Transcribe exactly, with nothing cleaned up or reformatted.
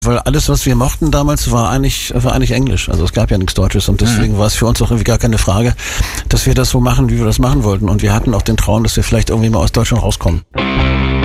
Weil alles, was wir mochten damals, war eigentlich, war eigentlich Englisch. Also es gab ja nichts Deutsches und deswegen mhm. war es für uns auch irgendwie gar keine Frage, dass wir das so machen, wie wir das machen wollten. Und wir hatten auch den Traum, dass wir vielleicht irgendwie mal aus Deutschland rauskommen.